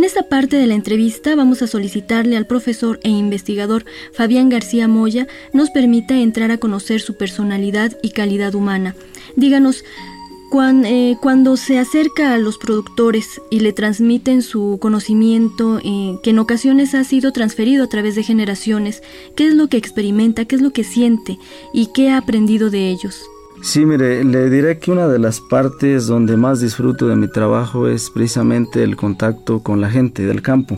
En esta parte de la entrevista vamos a solicitarle al profesor e investigador Fabián García Moya nos permita entrar a conocer su personalidad y calidad humana. Díganos, cuando se acerca a los productores y le transmiten su conocimiento, que en ocasiones ha sido transferido a través de generaciones, ¿qué es lo que experimenta, qué es lo que siente y qué ha aprendido de ellos? Sí, mire, le diré que una de las partes donde más disfruto de mi trabajo es precisamente el contacto con la gente del campo.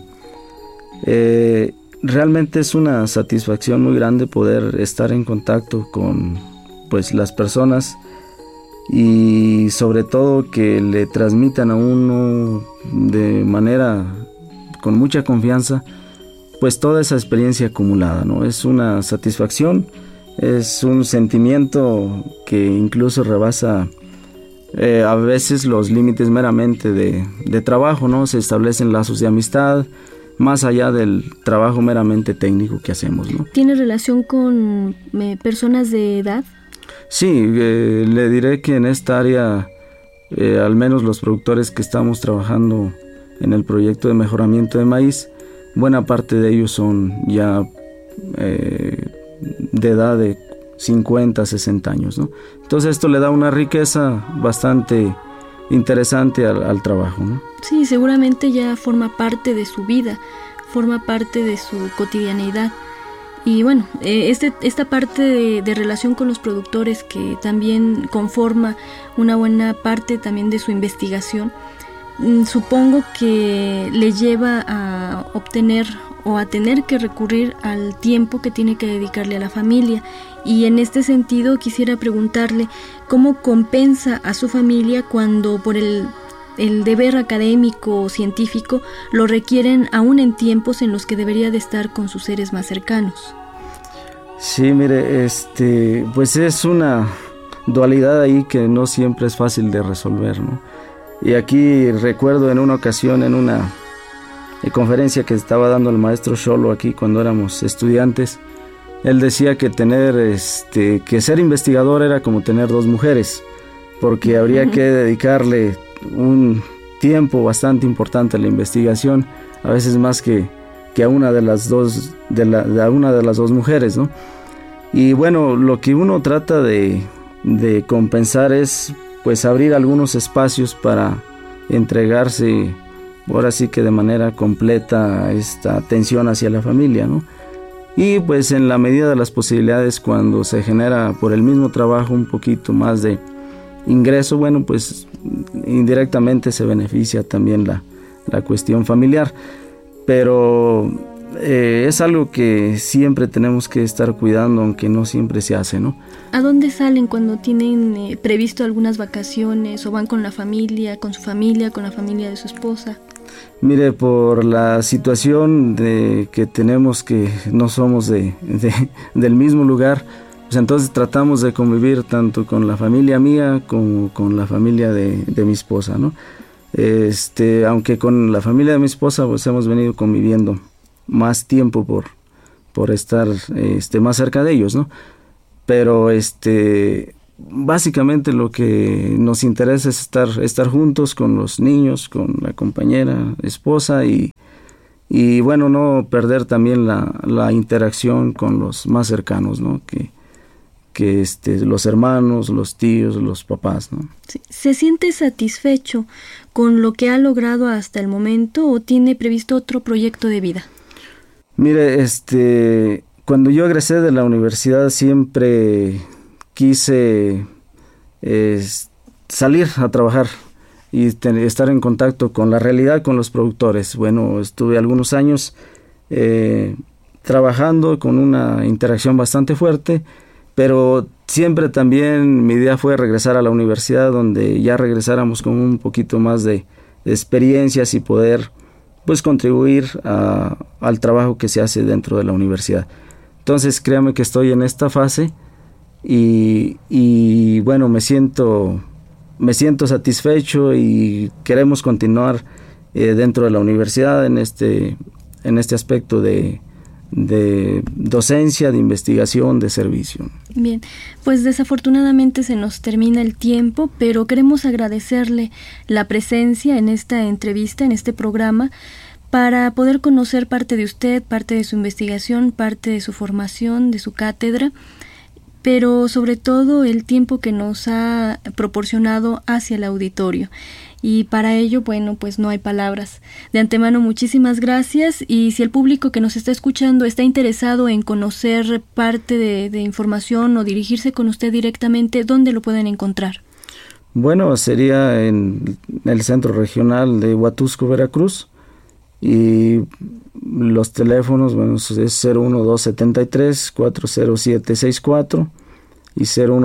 Realmente es una satisfacción muy grande poder estar en contacto con las personas, y sobre todo que le transmitan a uno de manera con mucha confianza pues toda esa experiencia acumulada, ¿no? Es una satisfacción, es un sentimiento que incluso rebasa a veces los límites meramente de trabajo, ¿no? Se establecen lazos de amistad más allá del trabajo meramente técnico que hacemos, ¿no? ¿Tiene relación con personas de edad? Sí, le diré que en esta área, al menos los productores que estamos trabajando en el proyecto de mejoramiento de maíz, buena parte de ellos son ya de edad de 50, 60 años, ¿no? Entonces esto le da una riqueza bastante interesante al trabajo, ¿no? Sí, seguramente ya forma parte de su vida, forma parte de su cotidianeidad. Y bueno, esta parte de relación con los productores, que también conforma una buena parte también de su investigación, supongo que le lleva a obtener o a tener que recurrir al tiempo que tiene que dedicarle a la familia. Y en este sentido quisiera preguntarle cómo compensa a su familia cuando por el deber académico o científico lo requieren aún en tiempos en los que debería de estar con sus seres más cercanos. Sí, mire, pues es una dualidad ahí que no siempre es fácil de resolver, ¿no? Y aquí recuerdo en una ocasión, en una conferencia que estaba dando el maestro Xolo aquí cuando éramos estudiantes, él decía que que ser investigador era como tener dos mujeres, porque habría que dedicarle un tiempo bastante importante a la investigación, a veces más que a una de las dos mujeres, ¿no? Y bueno, lo que uno trata de compensar es pues abrir algunos espacios para entregarse ahora sí que de manera completa esta atención hacia la familia, ¿no? Y pues en la medida de las posibilidades, cuando se genera por el mismo trabajo un poquito más de ingreso, bueno, pues indirectamente se beneficia también la cuestión familiar. Pero es algo que siempre tenemos que estar cuidando, aunque no siempre se hace, ¿no? ¿A dónde salen cuando tienen previsto algunas vacaciones o van con la familia, con su familia, con la familia de su esposa? Mire, por la situación de que tenemos, que no somos del mismo lugar, pues entonces tratamos de convivir tanto con la familia mía como con la familia de mi esposa, ¿no? Aunque con la familia de mi esposa pues hemos venido conviviendo más tiempo por estar más cerca de ellos, ¿no? Pero básicamente lo que nos interesa es estar juntos con los niños, con la compañera, esposa, y bueno, no perder también la interacción con los más cercanos, ¿no? Que los hermanos, los tíos, los papás, ¿no? ¿Se siente satisfecho con lo que ha logrado hasta el momento o tiene previsto otro proyecto de vida? Mire, cuando yo egresé de la universidad siempre quise salir a trabajar y estar en contacto con la realidad, con los productores. Bueno, estuve algunos años trabajando con una interacción bastante fuerte, pero siempre también mi idea fue regresar a la universidad, donde ya regresáramos con un poquito más de experiencias y poder pues contribuir al trabajo que se hace dentro de la universidad. Entonces créame que estoy en esta fase y bueno, me siento satisfecho y queremos continuar dentro de la universidad en este aspecto de docencia, de investigación, de servicio. Bien, pues desafortunadamente se nos termina el tiempo, pero queremos agradecerle la presencia en esta entrevista, en este programa, para poder conocer parte de usted, parte de su investigación, parte de su formación, de su cátedra, pero sobre todo el tiempo que nos ha proporcionado hacia el auditorio. Y para ello, bueno, pues no hay palabras. De antemano, muchísimas gracias. Y si el público que nos está escuchando está interesado en conocer parte de información o dirigirse con usted directamente, ¿dónde lo pueden encontrar? Bueno, sería en el Centro Regional de Huatusco, Veracruz. Y los teléfonos, bueno, es 01273-40764 y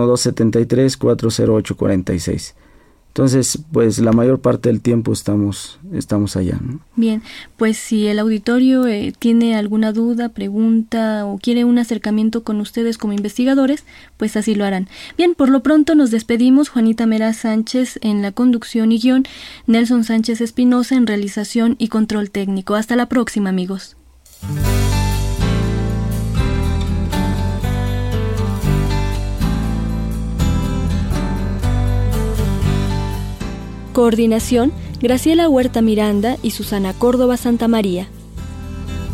01273-40846. Entonces, pues la mayor parte del tiempo estamos allá, ¿no? Bien, pues si el auditorio tiene alguna duda, pregunta o quiere un acercamiento con ustedes como investigadores, pues así lo harán. Bien, por lo pronto nos despedimos. Juanita Meraz Sánchez en la conducción y guión, Nelson Sánchez Espinosa en realización y control técnico. Hasta la próxima, amigos. Coordinación, Graciela Huerta Miranda y Susana Córdoba Santamaría.